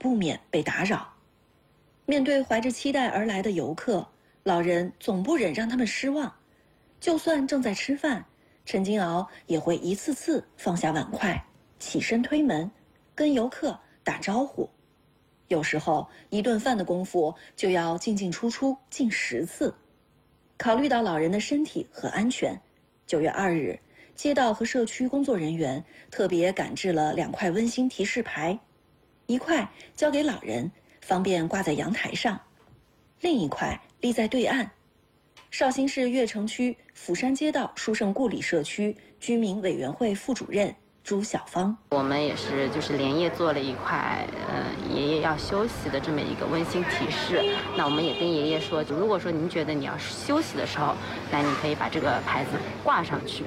不免被打扰。面对怀着期待而来的游客，老人总不忍让他们失望。就算正在吃饭，陈金鳌也会一次次放下碗筷，起身推门，跟游客打招呼。有时候一顿饭的功夫就要进进出出近10次。考虑到老人的身体和安全，9月2日，街道和社区工作人员特别赶制了2块温馨提示牌，一块交给老人，方便挂在阳台上，另一块立在对岸。绍兴市越城区釜山街道书圣故里社区居民委员会副主任朱小芳， 我们也是连夜做了一块爷爷要休息的这么一个温馨提示。那我们也跟爷爷说，如果说您觉得你要休息的时候，那你可以把这个牌子挂上去。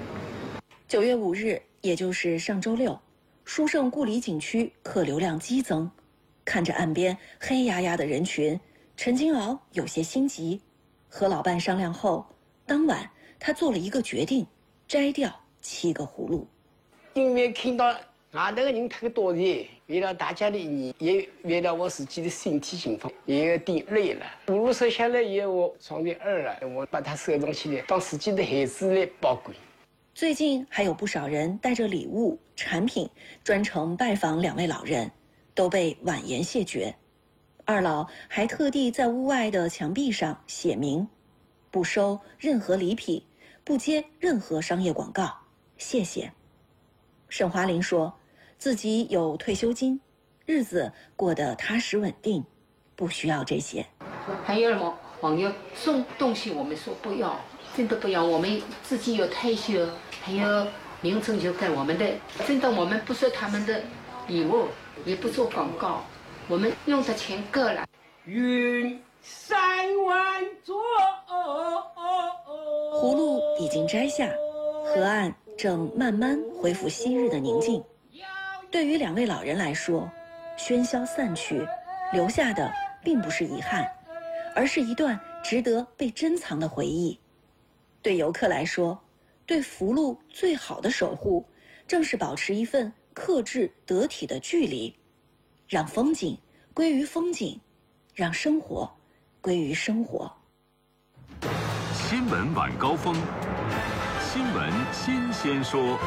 9月5日，也就是上周六，书圣故里景区客流量激增，看着岸边黑压压的人群，陈金鳌有些心急。和老伴商量后，当晚他做了一个决定，摘掉7个葫芦。 因为看到外头的人特别多人，为了大家的意义，也为了我自己的身体情况，也有点累了。葫芦收下来以后，我床边2了，我把它收藏起来，当自己的孩子来保管。 最近还有不少人带着礼物、产品专程拜访2位老人，都被婉言谢绝。二老还特地在屋外的墙壁上写明：不收任何礼品，不接任何商业广告，谢谢。沈华林说，自己有退休金，日子过得踏实稳定，不需要这些。 还有什么网友送东西，我们说不要，真的不要。我们自己有退休，还有名称就给我们的，真的我们不收他们的礼物，也不做广告，我们用的钱够了。 云山万座， 葫芦已经摘下，河岸正慢慢恢复昔日的宁静。对于2位老人来说，喧嚣散去，留下的并不是遗憾，而是一段值得被珍藏的回忆。对游客来说，对福禄最好的守护，正是保持一份克制得体的距离，让风景归于风景，让生活归于生活。 新闻晚高峰，新闻新鲜说。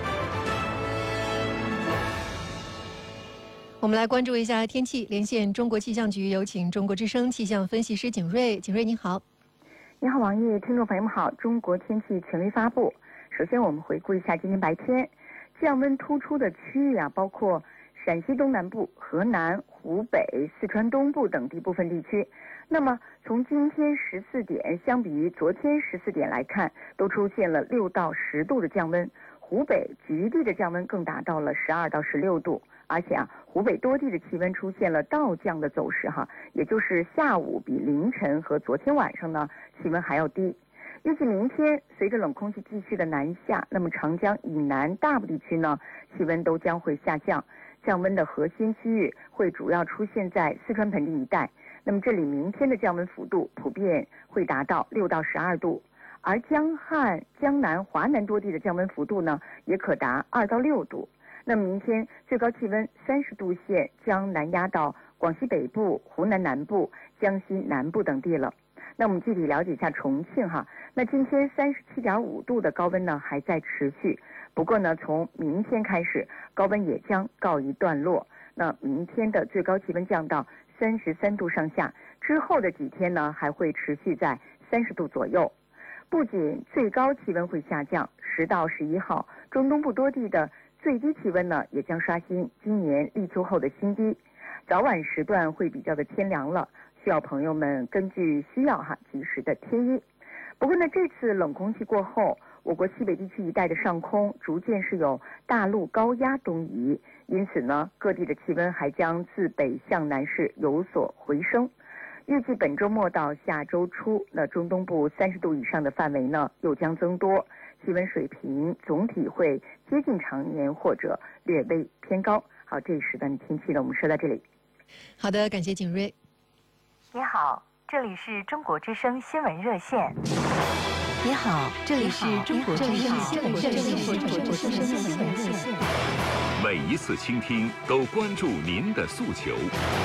我们来关注一下天气，连线中国气象局，有请中国之声气象分析师景睿。景睿您好。 你好王毅，听众朋友们好。中国天气权威发布。首先我们回顾一下今天白天降温突出的区域包括陕西东南部、河南、湖北、四川东部等地部分地区。那么从今天14点相比于昨天14点来看，都出现了6到10度的降温。湖北局地的降温更达到了12到16度，而且湖北多地的气温出现了倒降的走势也就是下午比凌晨和昨天晚上呢气温还要低。预计明天随着冷空气继续的南下，那么长江以南大部地区呢气温都将会下降，降温的核心区域会主要出现在四川盆地一带。那么这里明天的降温幅度普遍会达到6到12度，而江汉、江南、华南多地的降温幅度呢也可达2到6度。那么明天最高气温30度线将南压到广西北部、湖南南部、江西南部等地了。那我们具体了解一下重庆那今天37.5度的高温呢还在持续，不过呢从明天开始高温也将告一段落。那明天的最高气温降到33度上下，之后的几天呢还会持续在30度左右。不仅最高气温会下降，10到11号中东部多地的最低气温呢也将刷新今年立秋后的新低，早晚时段会比较的天凉了，需要朋友们根据需要及时的添衣。不过呢这次冷空气过后，我国西北地区一带的上空逐渐是有大陆高压东移，因此呢各地的气温还将自北向南是有所回升。预计本周末到下周初，那中东部30度以上的范围呢又将增多，气温水平总体会接近常年或者略微偏高。好，这一时段的天气呢我们说到这里。 好的，感谢景睿。 你好，这里是中国之声新闻热线。 你好，这里是中国之声新闻热线。 每一次倾听都关注您的诉求。